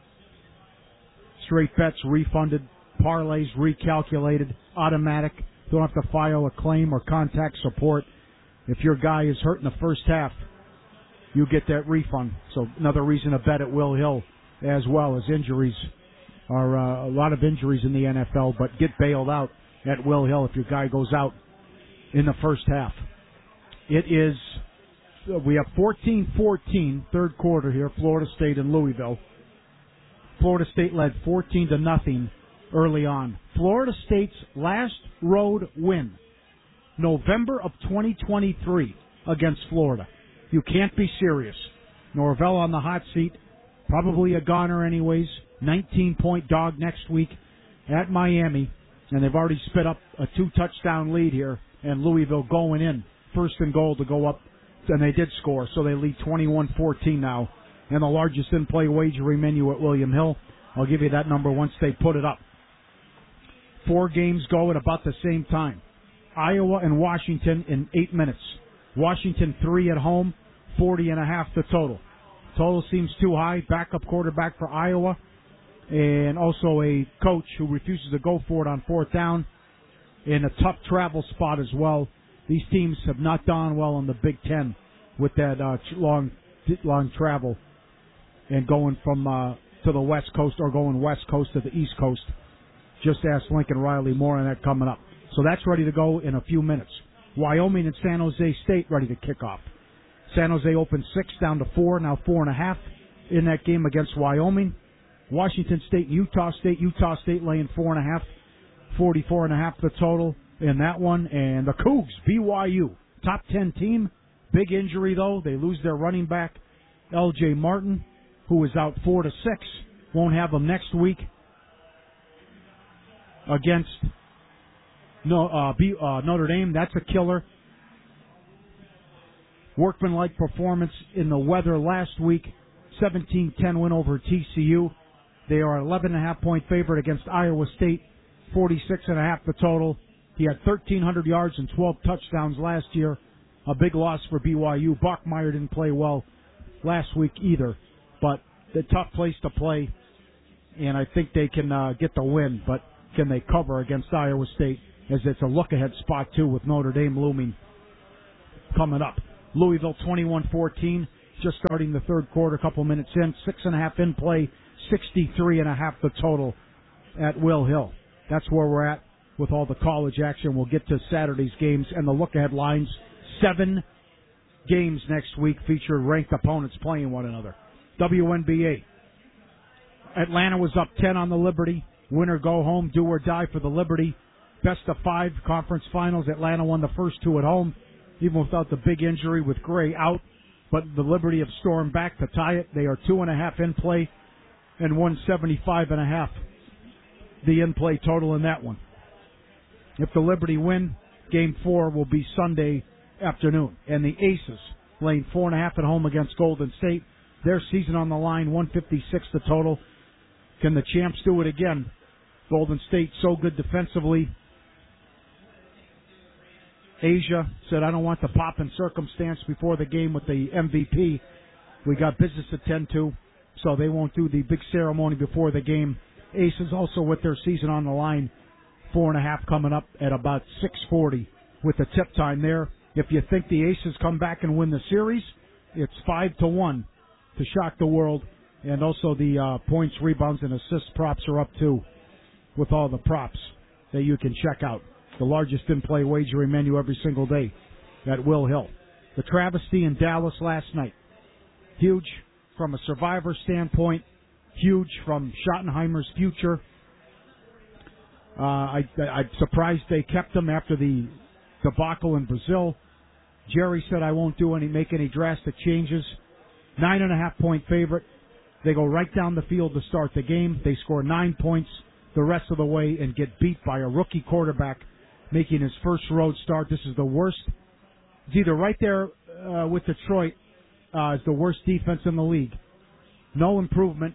Straight bets refunded. Parlays recalculated. Automatic. Don't have to file a claim or contact support. If your guy is hurt in the first half, you get that refund. So another reason to bet at Will Hill as well, as injuries are a lot of injuries in the NFL, but get bailed out at Will Hill if your guy goes out in the first half. It is, we have 14-14, third quarter here, Florida State and Louisville. Florida State led 14-0 early on. Florida State's last road win, November of 2023 against Florida. You can't be serious. Norvell on the hot seat, probably a goner anyways. 19-point dog next week at Miami, and they've already spit up a 2-touchdown lead here, and Louisville going in, first and goal to go up, and they did score, so they lead 21-14 now, and the largest in-play wagering menu at William Hill. I'll give you that number once they put it up. 4 games go at about the same time. Iowa and Washington in 8 minutes. Washington 3 at home, 40.5 the total. Total seems too high. Backup quarterback for Iowa, and also a coach who refuses to go for it on 4th down, in a tough travel spot as well. These teams have not done well in the Big Ten with that long travel and going from to the West Coast or going West Coast to the East Coast. Just ask Lincoln Riley, more on that coming up. So that's ready to go in a few minutes. Wyoming and San Jose State ready to kick off. San Jose opened 6 down to 4, now 4.5 in that game against Wyoming. Washington State, Utah State laying 4.5, 44.5 the total in that one. And the Cougs, BYU, top 10 team. Big injury though. They lose their running back, L.J. Martin, who is out 4 to 6. Won't have him next week against Notre Dame. That's a killer. Workmanlike performance in the weather last week. 17-10 win over TCU. They are 11.5-point favorite against Iowa State. 46.5 the total. He had 1,300 yards and 12 touchdowns last year. A big loss for BYU. Bachmeier didn't play well last week either. But a tough place to play. And I think they can get the win. But can they cover against Iowa State as it's a look-ahead spot, too, with Notre Dame looming coming up. Louisville 21-14, just starting the third quarter, a couple minutes in. 6.5 in play, 63.5 the total at Will Hill. That's where we're at with all the college action. We'll get to Saturday's games and the look-ahead lines. 7 games next week feature ranked opponents playing one another. WNBA. Atlanta was up 10 on the Liberty. Winner go home, do or die for the Liberty. Best of 5 conference finals. Atlanta won the first 2 at home, even without the big injury with Gray out. But the Liberty have stormed back to tie it. They are 2.5 in play and 175.5 the in play total in that one. If the Liberty win, Game 4 will be Sunday afternoon. And the Aces laying 4.5 at home against Golden State. Their season on the line, 156 the total. Can the champs do it again? Golden State so good defensively. Asia said, I don't want the pop and circumstance before the game with the MVP. We got business to tend to, so they won't do the big ceremony before the game. Aces also with their season on the line, 4.5 coming up at about 6:40 with the tip time there. If you think the Aces come back and win the series, it's 5-1 to shock the world. And also the points, rebounds, and assist props are up too, with all the props that you can check out. The largest in-play wagering menu every single day at Will Hill. The travesty in Dallas last night. Huge from a survivor standpoint. Huge from Schottenheimer's future. I'm surprised they kept him after the debacle in Brazil. Jerry said, I won't make any drastic changes. 9.5-point favorite. They go right down the field to start the game. They score 9 points the rest of the way and get beat by a rookie quarterback making his first road start. This is the worst. It's either right there with Detroit is the worst defense in the league. No improvement.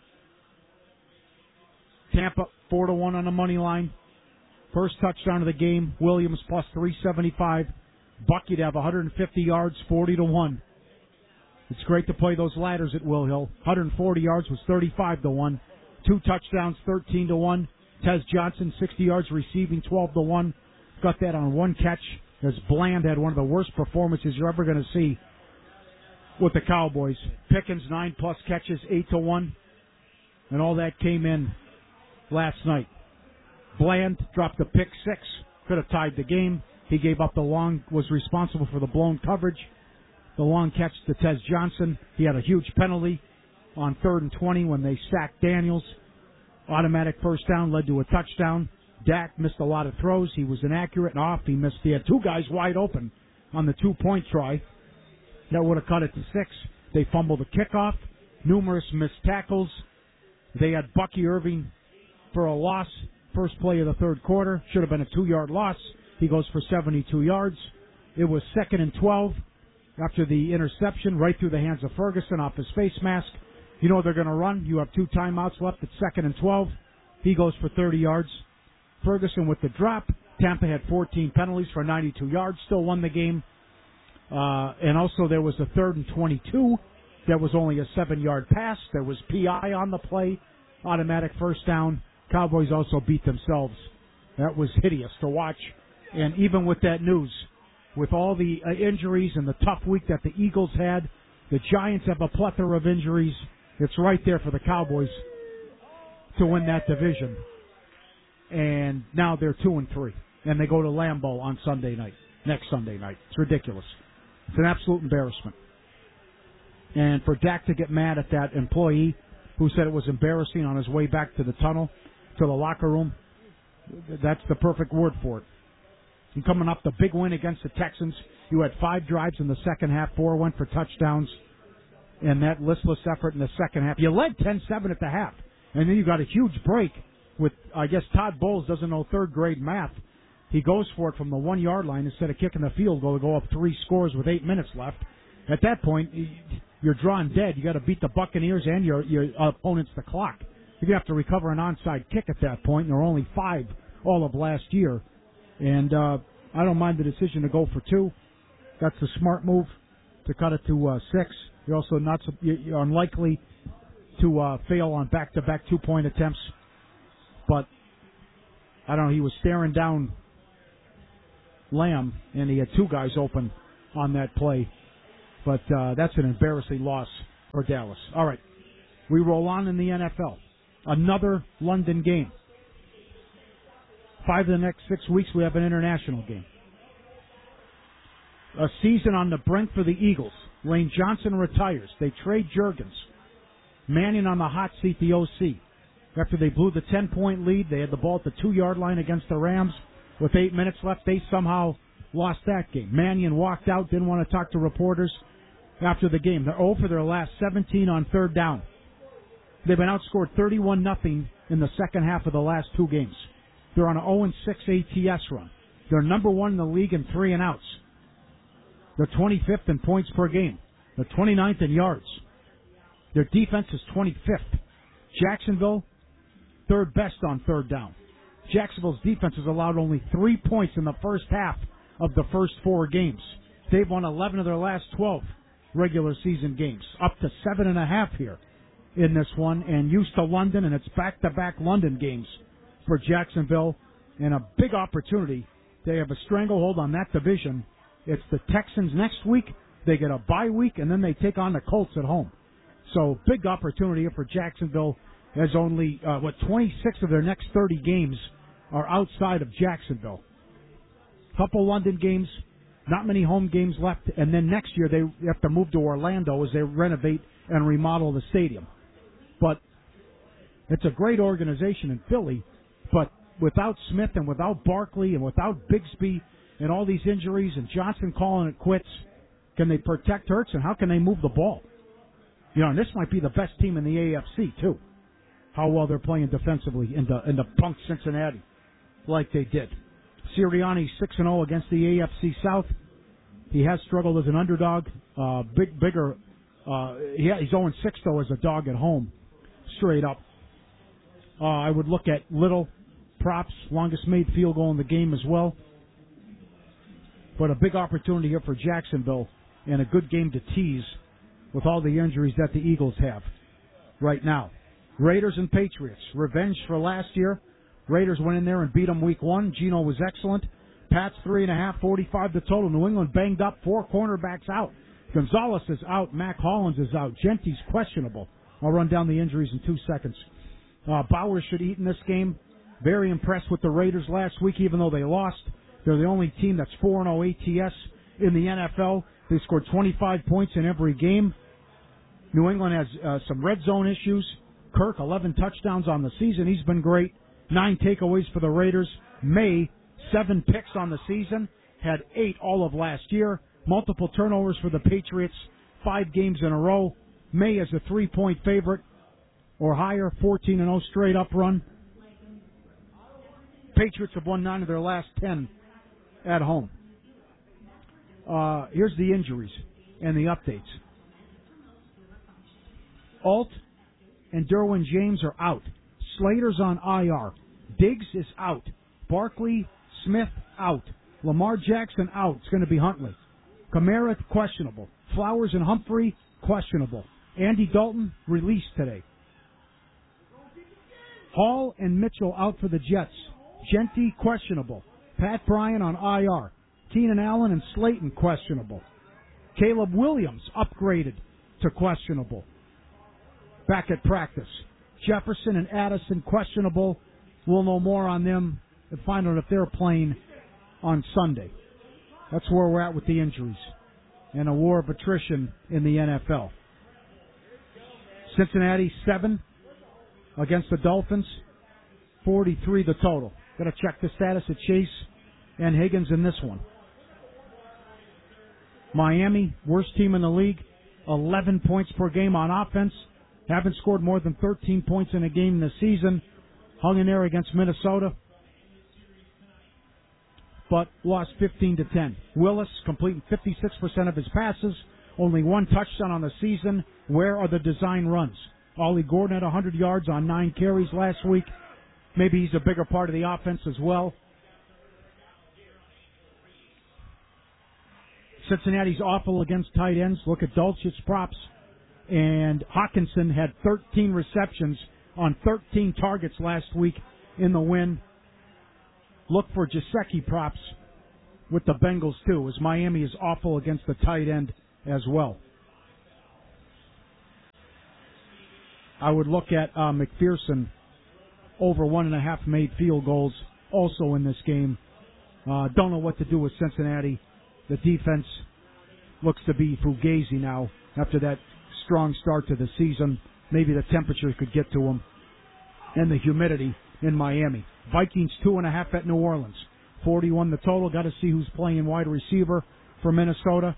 Tampa 4-1 on the money line. First touchdown of the game. Williams plus 375. Bucky to have 150 yards, 40-1. It's great to play those ladders at Will Hill. 140 yards was 35-1. 2 touchdowns, 13-1. Tez Johnson, 60 yards receiving, 12-1. Got that on 1 catch, as Bland had one of the worst performances you're ever going to see with the Cowboys. Pickens, 9+ catches, 8-1. And all that came in last night. Bland dropped a pick 6. Could have tied the game. He gave up the long, was responsible for the blown coverage. The long catch to Tez Johnson. He had a huge penalty on 3rd and 20 when they sacked Daniels. Automatic first down led to a touchdown. Dak missed a lot of throws. He was inaccurate and off. He had 2 guys wide open on the 2-point try. That would have cut it to 6. They fumbled the kickoff. Numerous missed tackles. They had Bucky Irving for a loss. First play of the third quarter. Should have been a 2-yard loss. He goes for 72 yards. It was 2nd and 12 after the interception, right through the hands of Ferguson off his face mask. You know they're going to run. You have 2 timeouts left at 2nd and 12. He goes for 30 yards. Ferguson with the drop. Tampa had 14 penalties for 92 yards. Still won the game. And also there was a 3rd and 22. There was only a 7-yard pass. There was PI on the play. Automatic first down. Cowboys also beat themselves. That was hideous to watch. And even with that news, with all the injuries and the tough week that the Eagles had, the Giants have a plethora of injuries. It's right there for the Cowboys to win that division. And now they're 2-3. And they go to Lambeau on Sunday night, next Sunday night. It's ridiculous. It's an absolute embarrassment. And for Dak to get mad at that employee who said it was embarrassing on his way back to the tunnel, to the locker room, that's the perfect word for it. And coming up, the big win against the Texans, you had 5 drives in the second half, 4 went for touchdowns, and that listless effort in the second half. You led 10-7 at the half, and then you got a huge break with, I guess Todd Bowles doesn't know 3rd grade math. He goes for it from the 1-yard line instead of kicking the field goal to go up 3 scores with 8 minutes left. At that point, you're drawn dead. You got to beat the Buccaneers and your opponents the clock. You have to recover an onside kick at that point. There were only 5 all of last year. And I don't mind the decision to go for 2. That's a smart move to cut it to 6. You're also you're unlikely to fail on back-to-back 2-point attempts. But, I don't know, he was staring down Lamb, and he had two guys open on that play. But that's an embarrassing loss for Dallas. All right, we roll on in the NFL. Another London game. 5 of the next 6 weeks, we have an international game. A season on the brink for the Eagles. Lane Johnson retires. They trade Juergens. Manning on the hot seat, the OC. After they blew the 10-point lead, they had the ball at the 2-yard line against the Rams. With 8 minutes left, they somehow lost that game. Mannion walked out, didn't want to talk to reporters after the game. They're 0 for their last 17 on third down. They've been outscored 31-0 in the second half of the last 2 games. They're on an 0-6 ATS run. They're number 1 in the league in 3-and-outs. They're 25th in points per game. They're 29th in yards. Their defense is 25th. Jacksonville, third best on third down. Jacksonville's defense has allowed only 3 points in the first half of the first 4 games. They've won 11 of their last 12 regular season games, up to 7.5 here in this one, and used to London, and it's back-to-back London games for Jacksonville, and a big opportunity. They have a stranglehold on that division. It's the Texans next week. They get a bye week, and then they take on the Colts at home. So big opportunity here for Jacksonville, as only 26 of their next 30 games are outside of Jacksonville. Couple London games, not many home games left, and then next year they have to move to Orlando as they renovate and remodel the stadium. But it's a great organization in Philly, but without Smith and without Barkley and without Bigsby and all these injuries and Johnson calling it quits, can they protect Hurts, and how can they move the ball? You know, and this might be the best team in the AFC, too. How well they're playing defensively in the punk Cincinnati, like they did. Sirianni 6-0 against the AFC South. He has struggled as an underdog. He's 0-6 though as a dog at home, straight up. I would look at Little props, longest made field goal in the game as well. But a big opportunity here for Jacksonville, and a good game to tease with all the injuries that the Eagles have right now. Raiders and Patriots, revenge for last year. Raiders went in there and beat them week 1. Geno was excellent. Pats 3.5, 45 the total. New England banged up, 4 cornerbacks out. Gonzalez is out. Mac Hollins is out. Gentry's questionable. I'll run down the injuries in 2 seconds. Bowers should eat in this game. Very impressed with the Raiders last week, even though they lost. They're the only team that's 4-0 ATS in the NFL. They scored 25 points in every game. New England has some red zone issues. Kirk, 11 touchdowns on the season. He's been great. 9 takeaways for the Raiders. May, 7 picks on the season. Had 8 all of last year. Multiple turnovers for the Patriots. 5 games in a row. May is a 3-point favorite or higher. 14-0 straight up run. Patriots have won 9 of their last 10 at home. Here's the injuries and the updates. Alt and Derwin James are out. Slater's on IR. Diggs is out. Barkley, Smith out. Lamar Jackson out. It's going to be Huntley. Kamara questionable. Flowers and Humphrey questionable. Andy Dalton released today. Hall and Mitchell out for the Jets. Gentry questionable. Pat Bryan on IR. Keenan Allen and Slayton questionable. Caleb Williams upgraded to questionable. Back at practice. Jefferson and Addison questionable. We'll know more on them and find out if they're playing on Sunday. That's where we're at with the injuries and a war of attrition in the NFL. Cincinnati 7 against the Dolphins. 43 the total. Got to check the status of Chase and Higgins in this one. Miami, worst team in the league. 11 points per game on offense. Haven't scored more than 13 points in a game this season. Hung in there against Minnesota, but lost 15-10. Willis completing 56% of his passes, only 1 touchdown on the season. Where are the design runs? Ollie Gordon had 100 yards on 9 carries last week. Maybe he's a bigger part of the offense as well. Cincinnati's awful against tight ends. Look at Dulcich's props. And Hawkinson had 13 receptions on 13 targets last week in the win. Look for Gesicki props with the Bengals, too, as Miami is awful against the tight end as well. I would look at McPherson over 1.5 made field goals also in this game. Don't know what to do with Cincinnati. The defense looks to be fugazi now after that strong start to the season. Maybe the temperature could get to them. And the humidity in Miami. Vikings 2.5 at New Orleans. 41 the total. Got to see who's playing wide receiver for Minnesota.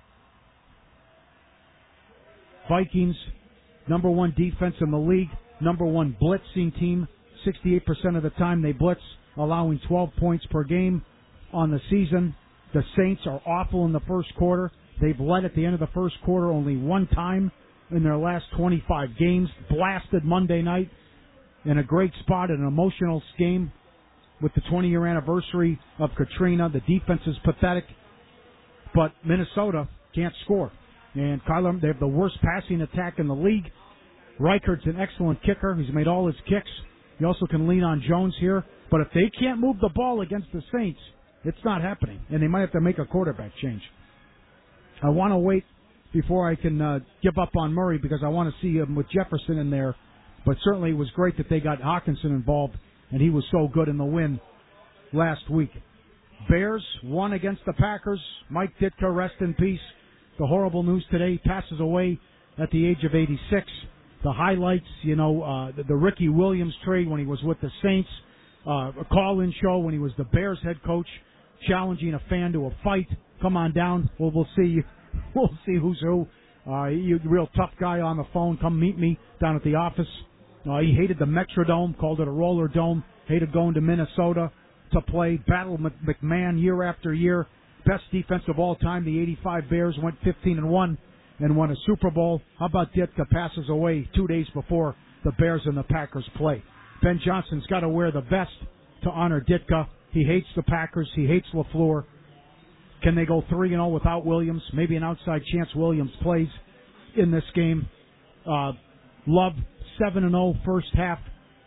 Vikings, number 1 defense in the league. Number 1 blitzing team. 68% of the time they blitz, allowing 12 points per game on the season. The Saints are awful in the first quarter. They've led at the end of the first quarter only one time in their last 25 games. Blasted Monday night in a great spot, an emotional game with the 20-year anniversary of Katrina. The defense is pathetic, but Minnesota can't score. And Kyler, they have the worst passing attack in the league. Reichardt's an excellent kicker. He's made all his kicks. You also can lean on Jones here. But if they can't move the ball against the Saints, it's not happening. And they might have to make a quarterback change. I want to wait before I can give up on Murray because I want to see him with Jefferson in there. But certainly it was great that they got Hawkinson involved, and he was so good in the win last week. Bears won against the Packers. Mike Ditka, rest in peace. The horrible news today, passes away at the age of 86. The highlights, the Ricky Williams trade when he was with the Saints, a call-in show when he was the Bears head coach, challenging a fan to a fight. Come on down. We'll see. We'll see who's who. You real tough guy on the phone. Come meet me down at the office. He hated the Metrodome, called it a roller dome. Hated going to Minnesota to play. Battled McMahon year after year. Best defense of all time. The 85 Bears went 15-1 and won a Super Bowl. How about Ditka passes away 2 days before the Bears and the Packers play? Ben Johnson's got to wear the vest to honor Ditka. He hates the Packers. He hates LaFleur. Can they go 3-0 without Williams? Maybe an outside chance Williams plays in this game. Love 7-0 first half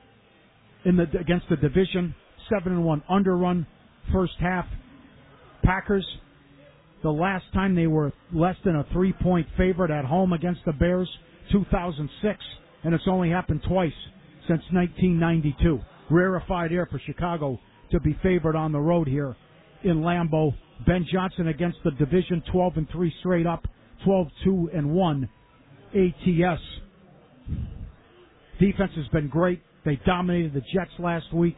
against the division. 7-1 underrun first half. Packers, the last time they were less than a 3-point favorite at home against the Bears, 2006, and it's only happened twice since 1992. Rarefied air for Chicago to be favored on the road here in Lambeau. Ben Johnson against the division, 12-3 straight up, 12-2-1 ATS. Defense has been great. They dominated the Jets last week.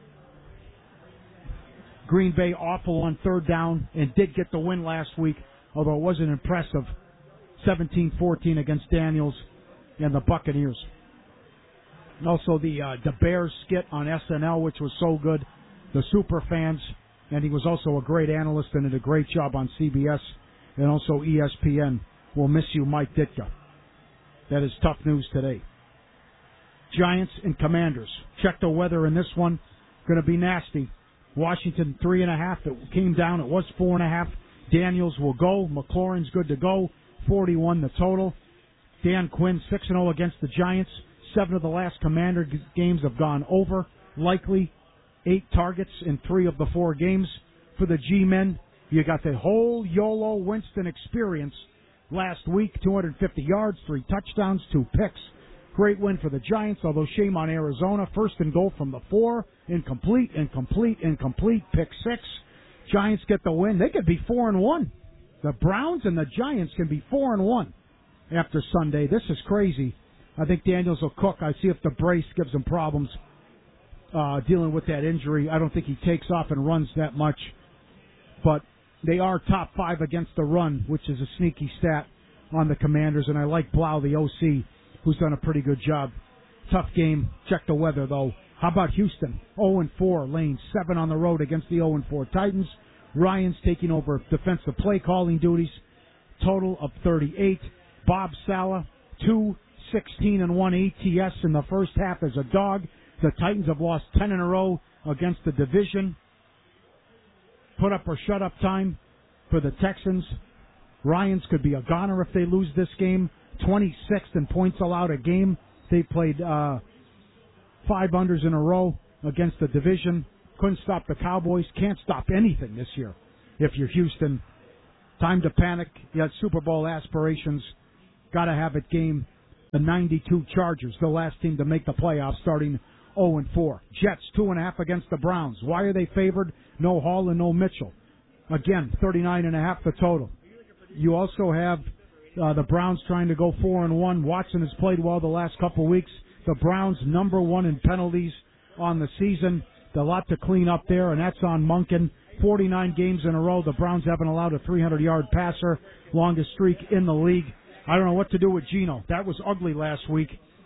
Green Bay awful on third down and did get the win last week, although it wasn't impressive. 17-14 against Daniels and the Buccaneers. Also the Bears skit on SNL, which was so good. The super fans, and he was also a great analyst and did a great job on CBS and also ESPN. We'll miss you, Mike Ditka. That is tough news today. Giants and Commanders. Check the weather in this one. Going to be nasty. Washington 3.5. It came down. It was 4.5. Daniels will go. McLaurin's good to go. 41 the total. Dan Quinn 6-0 against the Giants. 7 of the last Commander games have gone over. Likely 8 targets in 3 of the 4 games for the G-men. You got the whole YOLO Winston experience last week. 250 yards, 3 touchdowns, 2 picks. Great win for the Giants, although shame on Arizona. First and goal from the 4. Incomplete. Pick 6. Giants get the win. They could be 4-1. The Browns and the Giants can be 4-1 after Sunday. This is crazy. I think Daniels will cook. I see if the brace gives him problems dealing with that injury. I don't think he takes off and runs that much. But they are top 5 against the run, which is a sneaky stat on the Commanders. And I like Blau, the OC, who's done a pretty good job. Tough game. Check the weather, though. How about Houston? 0-4, laying 7 on the road against the 0-4 Titans. Ryan's taking over defensive play calling duties. Total of 38. Bob Saleh, 2-16-1 ATS in the first half as a dog. The Titans have lost 10 in a row against the division. Put up or shut up time for the Texans. Ryans could be a goner if they lose this game. 26th in points allowed a game. They played 5 unders in a row against the division. Couldn't stop the Cowboys. Can't stop anything this year. if you're Houston. Time to panic. You had Super Bowl aspirations. Got to have it game. The 92 Chargers, the last team to make the playoffs, starting 0-4. Jets 2.5 against the Browns. Why are they favored? No Hall and no Mitchell. Again, 39.5 the total. You also have the Browns trying to go 4-1. Watson has played well the last couple weeks. The Browns number 1 in penalties on the season. A lot to clean up there, and that's on Monken. 49 games in a row. The Browns haven't allowed a 300-yard passer. Longest streak in the league. I don't know what to do with Geno. That was ugly last week.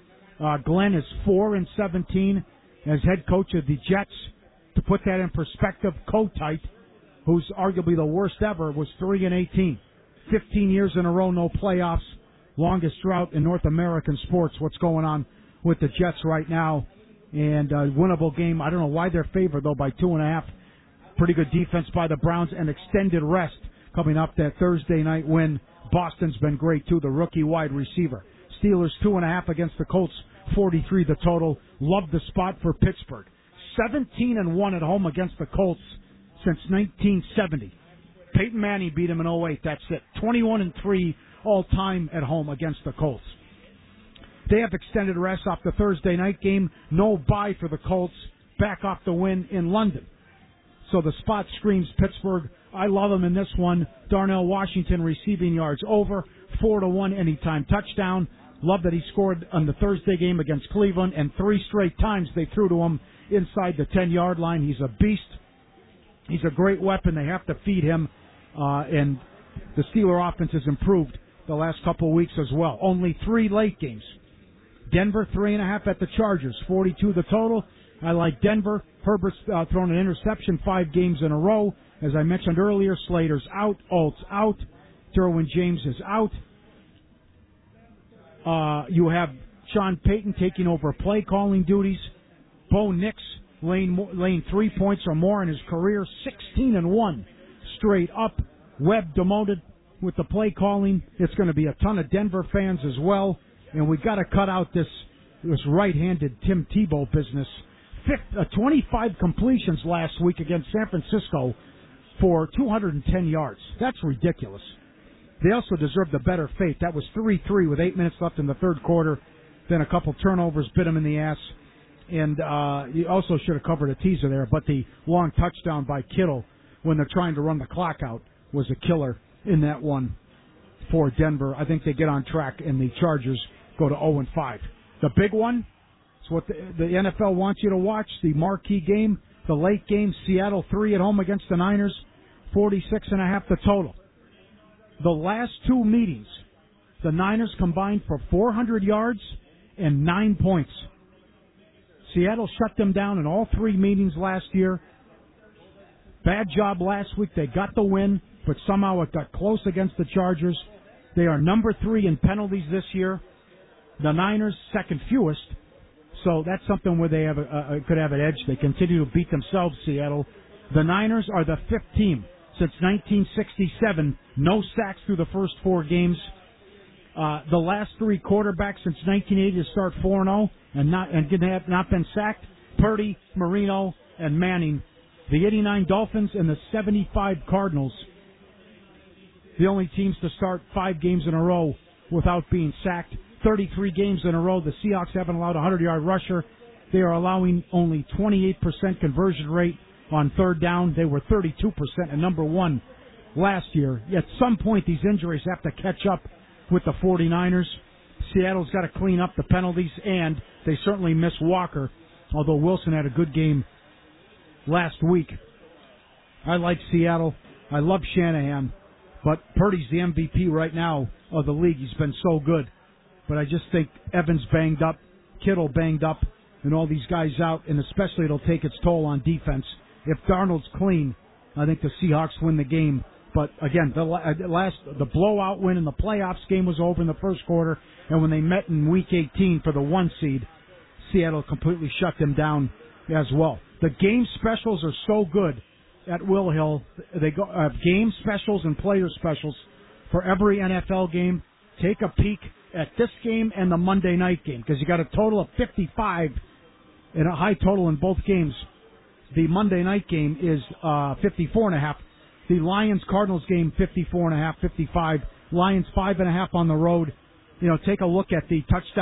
Glenn is 4-17 as head coach of the Jets. To put that in perspective, Kotite, who's arguably the worst ever, was 3-18. 15 years in a row, no playoffs. Longest drought in North American sports. What's going on with the Jets right now? And winnable game. I don't know why they're favored, though, by 2.5. Pretty good defense by the Browns and extended rest coming up that Thursday night win. Boston's been great, too, the rookie wide receiver. Steelers 2.5 against the Colts, 43 the total. Love the spot for Pittsburgh. 17-1 at home against the Colts since 1970. Peyton Manning beat him in 2008, that's it. 21-3 all-time at home against the Colts. They have extended rest off the Thursday night game. No bye for the Colts. Back off the win in London. So the spot screams Pittsburgh. I love them in this one. Darnell Washington receiving yards over. 4-1 anytime touchdown. Love that he scored on the Thursday game against Cleveland, and 3 straight times they threw to him inside the 10-yard line. He's a beast. He's a great weapon. They have to feed him. And the Steeler offense has improved the last couple of weeks as well. Only 3 late games. Denver 3.5 at the Chargers. 42 the total. I like Denver. Herbert's thrown an interception 5 games in a row. As I mentioned earlier, Slater's out. Alt's out. Derwin James is out. You have Sean Payton taking over play calling duties. Bo Nix laying 3 points or more in his career. 16-1 straight up. Webb demoted with the play calling. It's going to be a ton of Denver fans as well. And we got to cut out this right-handed Tim Tebow business. 25 completions last week against San Francisco for 210 yards. That's ridiculous. They also deserve the better fate. That was 3-3 with 8 minutes left in the third quarter. Then a couple turnovers bit him in the ass. And you also should have covered a teaser there. But the long touchdown by Kittle when they're trying to run the clock out was a killer in that one for Denver. I think they get on track, and the Chargers go to 0-5. The big one is what the NFL wants you to watch, the marquee game, the late game, Seattle 3 at home against the Niners, 46.5 the total. The last 2 meetings, the Niners combined for 400 yards and 9 points. Seattle shut them down in all 3 meetings last year. Bad job last week. They got the win, but somehow it got close against the Chargers. They are number 3 in penalties this year. The Niners, second fewest. So that's something where they have could have an edge. They continue to beat themselves, Seattle. The Niners are the 5th team since 1967. No sacks through the first 4 games. The last 3 quarterbacks since 1980 to start 4-0 and have not been sacked. Purdy, Marino, and Manning. The 89 Dolphins and the 75 Cardinals. The only teams to start 5 games in a row without being sacked. 33 games in a row. The Seahawks haven't allowed a 100-yard rusher. They are allowing only 28% conversion rate on third down. They were 32% and number 1 last year. At some point, these injuries have to catch up with the 49ers. Seattle's got to clean up the penalties, and they certainly miss Walker, although Wilson had a good game last week. I like Seattle. I love Shanahan, but Purdy's the MVP right now of the league. He's been so good. But I just think Evans banged up, Kittle banged up, and all these guys out, and especially it'll take its toll on defense. If Darnold's clean, I think the Seahawks win the game. But again, the blowout win in the playoffs game was over in the first quarter, and when they met in Week 18 for the 1 seed, Seattle completely shut them down as well. The game specials are so good at Will Hill. They go game specials and player specials for every NFL game. Take a peek at this game and the Monday night game, because you got a total of 55 and a high total in both games. The Monday night game is 54.5. The Lions-Cardinals game, 54.5, 55. Lions 5.5 on the road. Take a look at the touchdown